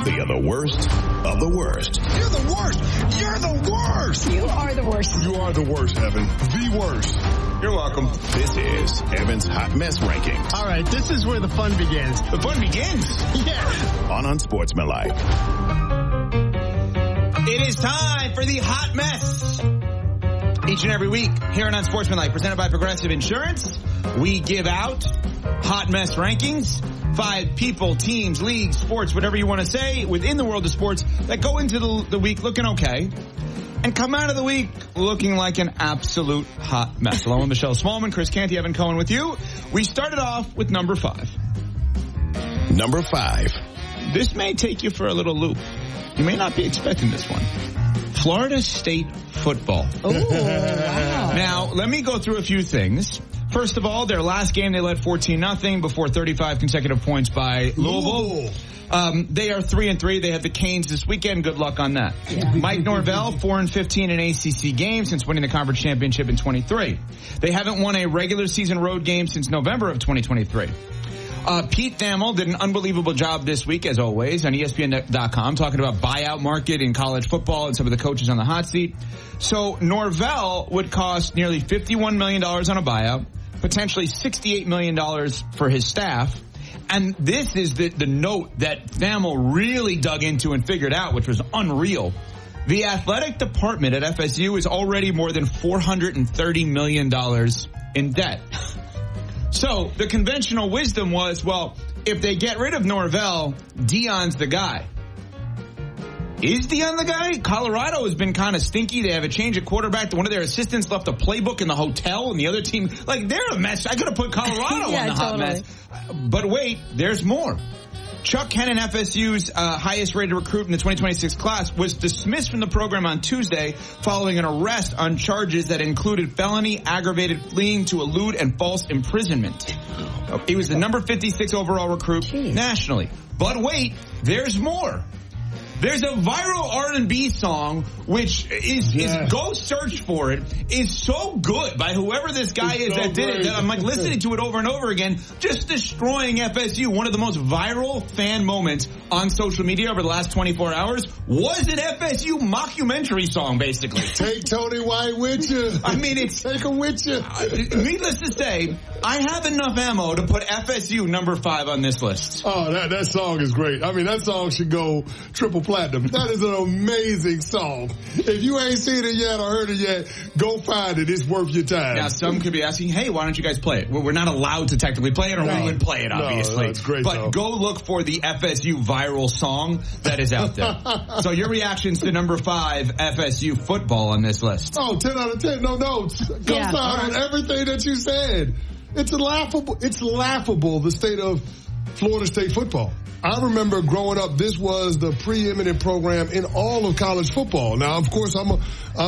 They are the worst of the worst. You're the worst. You're the worst. You are the worst. You are the worst, Evan. The worst. You're welcome. This is Evan's Hot Mess Rankings. All right, this is where the fun begins. The fun begins? Yeah. On Unsportsmanlike. It is time for the Hot Mess. Each and every week here on Unsportsmanlike, presented by Progressive Insurance, we give out Hot Mess Rankings. 5 people, teams, leagues, sports, whatever you want to say, within the world of sports that go into the week looking okay and come out of the week looking like an absolute hot mess. Along with Michelle Smallman, Chris Canty, Evan Cohen with you. We started off with number 5. Number 5. This may take you for a little loop. You may not be expecting this one. Florida State football. Oh, wow. Now, let me go through a few things. First of all, their last game, they led 14-0 before 35 consecutive points by Louisville. They are 3-3. They have the Canes this weekend. Good luck on that. Yeah. Mike Norvell, 4-15 in ACC games since winning the conference championship in 23. They haven't won a regular season road game since November of 2023. Pete Thamel did an unbelievable job this week, as always, on ESPN.com, talking about buyout market in college football and some of the coaches on the hot seat. So Norvell would cost nearly $51 million on a buyout, potentially $68 million for his staff. And this is the note that Thamel really dug into and figured out, which was unreal. The athletic department at FSU is already more than $430 million in debt. So the conventional wisdom was, well, if they get rid of Norvell, Deion's the guy. Is Deion the guy? Colorado has been kind of stinky. They have a change at quarterback. One of their assistants left a playbook in the hotel, and the other team, like, they're a mess. I could have put Colorado on the hot mess. But wait, there's more. Chuck Hennon, FSU's highest-rated recruit in the 2026 class, was dismissed from the program on Tuesday following an arrest on charges that included felony, aggravated fleeing to elude, and false imprisonment. He was the number 56 overall recruit nationally. But wait, there's more. There's a viral R&B song, which is go search for it, is so good by whoever this guy is that did it, that I'm like listening to it over and over again, just destroying FSU. One of the most viral fan moments on social media over the last 24 hours was an FSU mockumentary song, basically. Take Tony White with you. I mean, take him with you. Needless to say, I have enough ammo to put FSU number 5 on this list. Oh, that song is great. I mean, that song should go triple platinum. That is an amazing song. If you ain't seen it yet or heard it yet, go find it. It's worth your time. Now, some could be asking, hey, why don't you guys play it? Well, we're not allowed to technically play it, or we would play it, obviously. No, it's great. But go look for the FSU viral song that is out there. So your reactions to number 5 FSU football on this list? Oh, 10 out of 10. No notes. Co-sign on everything that you said. It's laughable. It's laughable, the state of Florida State football. I remember growing up, this was the preeminent program in all of college football. Now, of course, I'm a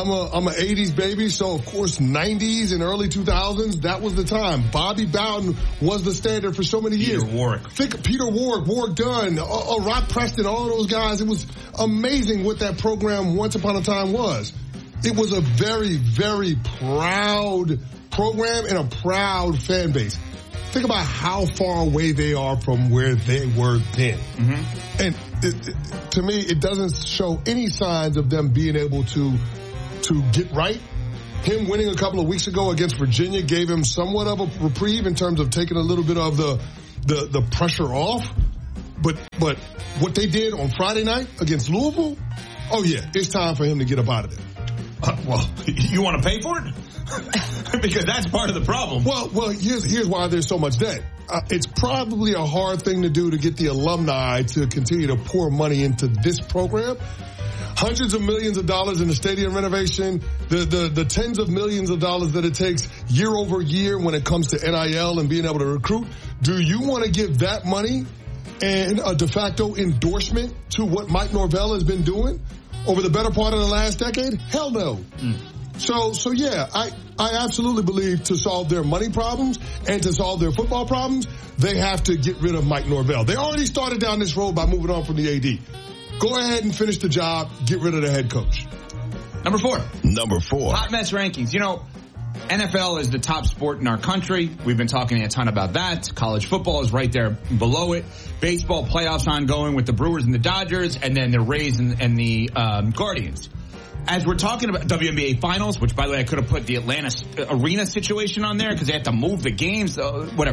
80s baby, so of course 90s and early 2000s, that was the time. Bobby Bowden was the standard for so many years. Peter Warwick, Warwick Dunn, Rock Preston, all of those guys. It was amazing what that program once upon a time was. It was a very, very proud program and a proud fan base. Think about how far away they are from where they were then. Mm-hmm. And to me, it doesn't show any signs of them being able to get right. Him winning a couple of weeks ago against Virginia gave him somewhat of a reprieve in terms of taking a little bit of the pressure off. But what they did on Friday night against Louisville, oh yeah, it's time for him to get up out of there. Well, you want to pay for it? Because that's part of the problem. Well, here's why there's so much debt. It's probably a hard thing to do to get the alumni to continue to pour money into this program. Hundreds of millions of dollars in the stadium renovation, the tens of millions of dollars that it takes year over year when it comes to NIL and being able to recruit. Do you want to give that money and a de facto endorsement to what Mike Norvell has been doing over the better part of the last decade? Hell no. So yeah, I absolutely believe to solve their money problems and to solve their football problems, they have to get rid of Mike Norvell. They already started down this road by moving on from the AD. Go ahead and finish the job. Get rid of the head coach. Number 4. Number 4. Hot mess rankings. You know, NFL is the top sport in our country. We've been talking a ton about that. College football is right there below it. Baseball playoffs ongoing with the Brewers and the Dodgers, and then the Rays and the Guardians. As we're talking about WNBA finals, which by the way I could have put the Atlanta arena situation on there because they had to move the games, whatever.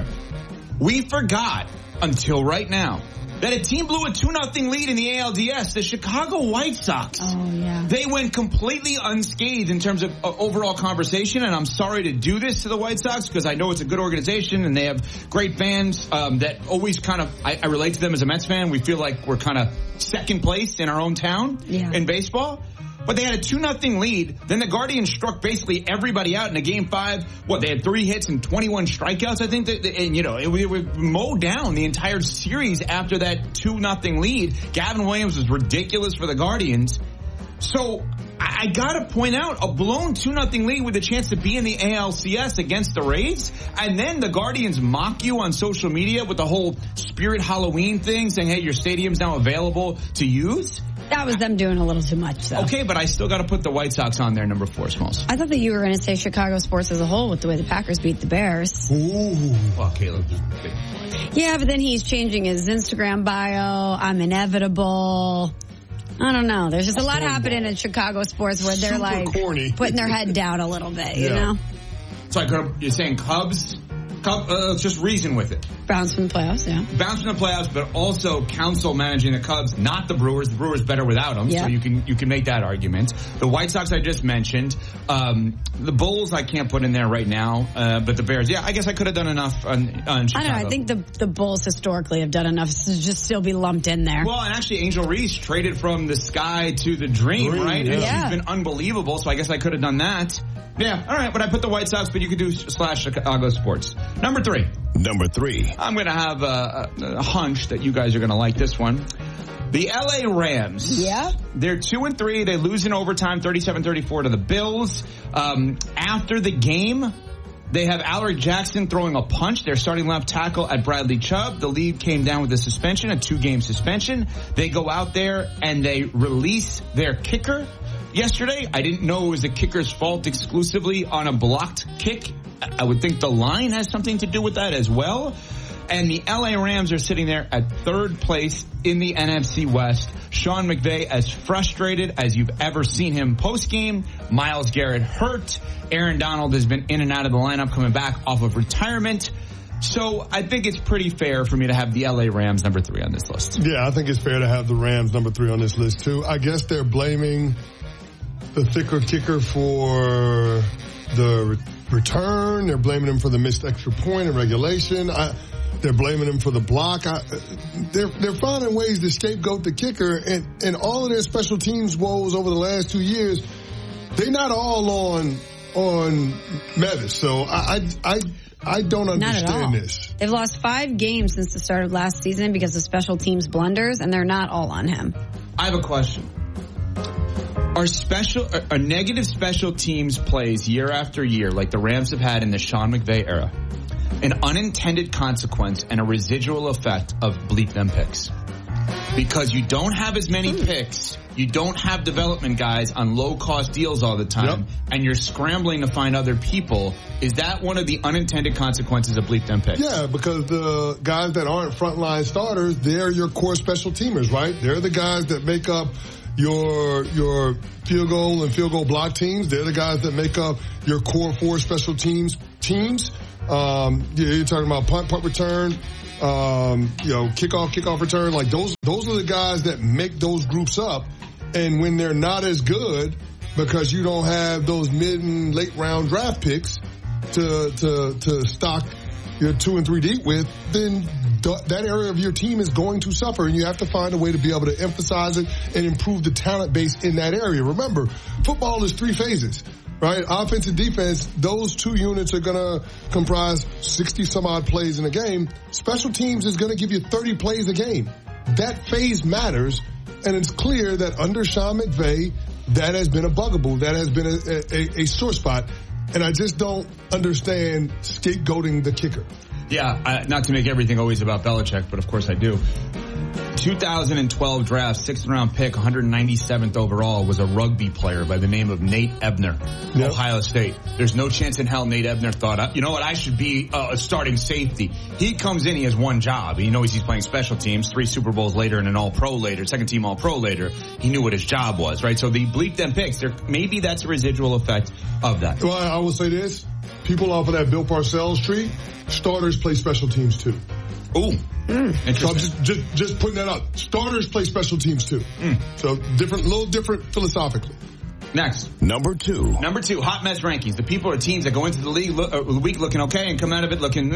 We forgot until right now that a team blew a 2-0 lead in the ALDS, the Chicago White Sox. Oh, yeah. They went completely unscathed in terms of overall conversation, and I'm sorry to do this to the White Sox because I know it's a good organization and they have great fans that always kind of, I relate to them as a Mets fan. We feel like we're kind of second place in our own town in baseball. But they had a 2-0 lead. Then the Guardians struck basically everybody out in a Game 5. They had 3 hits and 21 strikeouts. I think it would mow down the entire series after that 2-0 lead. Gavin Williams was ridiculous for the Guardians. So I gotta point out a blown 2-0 lead with a chance to be in the ALCS against the Rays. And then the Guardians mock you on social media with the whole Spirit Halloween thing saying, hey, your stadium's now available to use. That was them doing a little too much, though. Okay, but I still got to put the White Sox on there, number 4, Smalls. I thought that you were going to say Chicago sports as a whole with the way the Packers beat the Bears. Ooh. Well, Caleb. Yeah, but then he's changing his Instagram bio. I'm inevitable. I don't know. There's just a lot happening in Chicago sports where they're like corny. putting their head down a little bit, you know? So you're saying Cubs? Let's just reason with it. Bounce from the playoffs, yeah. Bounce from the playoffs, but also Counsell managing the Cubs, not the Brewers. The Brewers better without them, so you can make that argument. The White Sox I just mentioned. The Bulls I can't put in there right now, but the Bears, I guess I could have done enough on Chicago. I don't know. I think the Bulls historically have done enough to just still be lumped in there. Well, and actually Angel Reese traded from the sky to the dream, right? And she's been unbelievable, so I guess I could have done that. Yeah, all right, but I put the White Sox, but you could do / Chicago sports. Number 3. I'm going to have a hunch that you guys are going to like this one. The LA Rams. Yeah. They're 2-3. They lose in overtime, 37-34 to the Bills. After the game, they have Alaric Jackson throwing a punch. They're starting left tackle at Bradley Chubb. The lead came down with a suspension, a 2-game suspension. They go out there and they release their kicker. Yesterday, I didn't know it was the kicker's fault exclusively on a blocked kick. I would think the line has something to do with that as well. And the LA Rams are sitting there at 3rd place in the NFC West. Sean McVay as frustrated as you've ever seen him post-game. Myles Garrett hurt. Aaron Donald has been in and out of the lineup coming back off of retirement. So I think it's pretty fair for me to have the LA Rams number 3 on this list. Yeah, I think it's fair to have the Rams number 3 on this list too. I guess they're blaming the thicker kicker for the return. They're blaming him for the missed extra point in regulation. They're blaming him for the block. They're finding ways to scapegoat the kicker, and all of their special teams woes over the last 2 years, they're not all on Mevis. So I don't understand this. They've lost 5 games since the start of last season because of special teams blunders, and they're not all on him. I have a question. Are negative special teams plays year after year, like the Rams have had in the Sean McVay era, an unintended consequence and a residual effect of bleep them picks? Because you don't have as many picks, you don't have development guys on low-cost deals all the time, and you're scrambling to find other people. Is that one of the unintended consequences of bleep them picks? Yeah, because the guys that aren't frontline starters, they're your core special teamers, right? They're the guys that make up your field goal and field goal block teams. They're the guys that make up your core 4 special teams. You're talking about punt return, kickoff return. Like those are the guys that make those groups up. And when they're not as good, because you don't have those mid and late round draft picks to stock your 2 and 3 deep with, then that area of your team is going to suffer, and you have to find a way to be able to emphasize it and improve the talent base in that area. Remember, football is 3 phases, right? Offense and defense, those 2 units are going to comprise 60 some odd plays in a game. Special teams is going to give you 30 plays a game. That phase matters, and it's clear that under Sean McVay, that has been a bugaboo. That has been a sore spot. And I just don't understand scapegoating the kicker. Yeah, not to make everything always about Belichick, but of course I do. 2012 draft, 6th round pick, 197th overall, was a rugby player by the name of Nate Ebner, Ohio State. There's no chance in hell Nate Ebner thought, you know what, I should be a starting safety. He comes in, he has one job. He knows he's playing special teams, 3 Super Bowls later and an All-Pro later, second team All-Pro later. He knew what his job was, right? So they bleeped them picks. Maybe that's a residual effect of that. Well, I will say this. People off of that Bill Parcells tree, starters play special teams too. Ooh. Interesting. So I'm just putting that up. Starters play special teams too. So little different philosophically. Next. Number 2, hot mess rankings. The people or teams that go into the week looking okay and come out of it looking,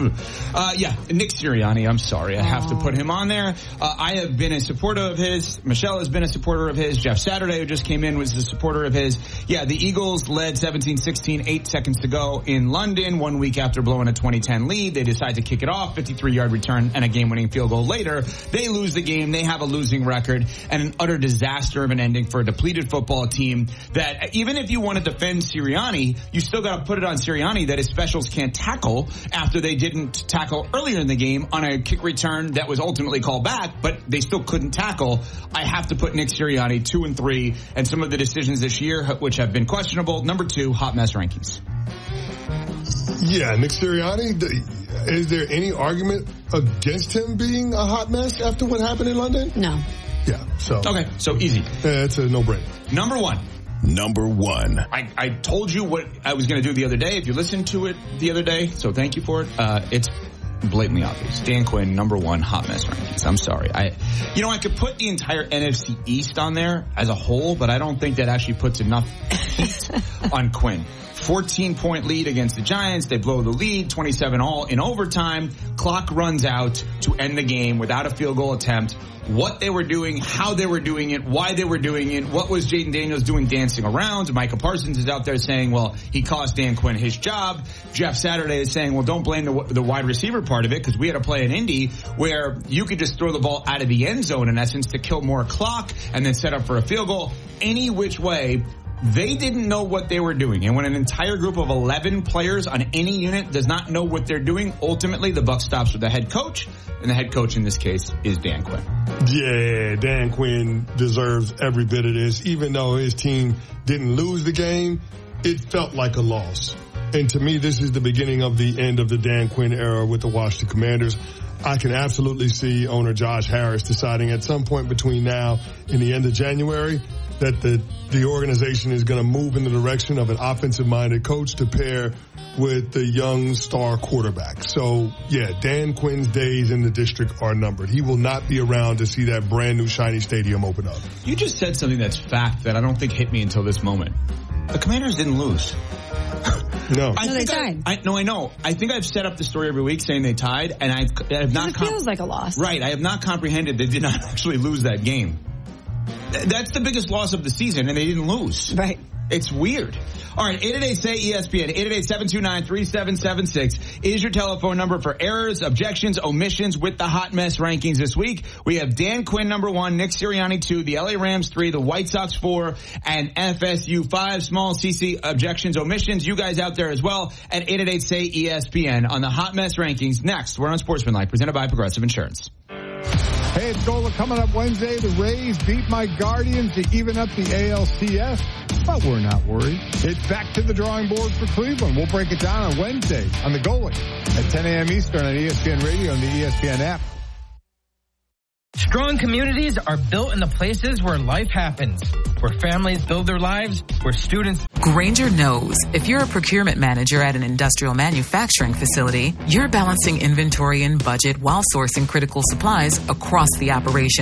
Nick Sirianni, I'm sorry. I have to put him on there. I have been a supporter of his. Michelle has been a supporter of his. Jeff Saturday, who just came in, was a supporter of his. Yeah, the Eagles led 17-16, 8 seconds to go in London, 1 week after blowing a 2010 lead. They decide to kick it off, 53-yard return and a game-winning field goal later. They lose the game. They have a losing record and an utter disaster of an ending for a depleted football team that even if you want to defend Sirianni, you still got to put it on Sirianni that his specials can't tackle after they didn't tackle earlier in the game on a kick return that was ultimately called back, but they still couldn't tackle. I have to put Nick Sirianni 2 and 3, and some of the decisions this year, which have been questionable. Number 2, hot mess rankings. Yeah, Nick Sirianni, is there any argument against him being a hot mess after what happened in London? No. Yeah, Okay, so easy. It's a no-brainer. Number one. I told you what I was going to do the other day. If you listened to it the other day, so thank you for it. It's blatantly obvious. Dan Quinn, number 1, hot mess rankings. I'm sorry. I could put the entire NFC East on there as a whole, but I don't think that actually puts enough heat on Quinn. 14-point lead against the Giants. They blow the lead, 27-all in overtime. Clock runs out to end the game without a field goal attempt. What they were doing, how they were doing it, why they were doing it, what was Jaden Daniels doing dancing around? Micah Parsons is out there saying, well, he cost Dan Quinn his job. Jeff Saturday is saying, well, don't blame the wide receiver part of it because we had to play in Indy where you could just throw the ball out of the end zone in essence to kill more clock and then set up for a field goal. Any which way, they didn't know what they were doing. And when an entire group of 11 players on any unit does not know what they're doing, ultimately the buck stops with the head coach. And the head coach in this case is Dan Quinn. Yeah, Dan Quinn deserves every bit of this. Even though his team didn't lose the game, it felt like a loss. And to me, this is the beginning of the end of the Dan Quinn era with the Washington Commanders. I can absolutely see owner Josh Harris deciding at some point between now and the end of January that the organization is going to move in the direction of an offensive-minded coach to pair with the young star quarterback. So, yeah, Dan Quinn's days in the district are numbered. He will not be around to see that brand-new shiny stadium open up. You just said something that's fact that I don't think hit me until this moment. The Commanders didn't lose. No. They tied. I know. I think I've set up the story every week saying they tied, and I have not... It feels like a loss. Right. I have not comprehended they did not actually lose that game. That's the biggest loss of the season, and they didn't lose. Right. It's weird. All right, 888-SAY-ESPN, 888-729-3776 is your telephone number for errors, objections, omissions with the hot mess rankings this week. We have Dan Quinn, number 1, Nick Sirianni, 2, the LA Rams, 3, the White Sox, 4, and FSU, 5. Small CC objections, omissions. You guys out there as well at 888-SAY-ESPN on the hot mess rankings. Next, we're on Sportsmanlike, presented by Progressive Insurance. Hey, it's Gola coming up Wednesday. The Rays beat my Guardians to even up the ALCS, but we're not worried. It's back to the drawing board for Cleveland. We'll break it down on Wednesday on the Gola at 10 a.m. Eastern on ESPN Radio and the ESPN app. Strong communities are built in the places where life happens, where families build their lives, where students... Grainger knows if you're a procurement manager at an industrial manufacturing facility, you're balancing inventory and budget while sourcing critical supplies across the operation.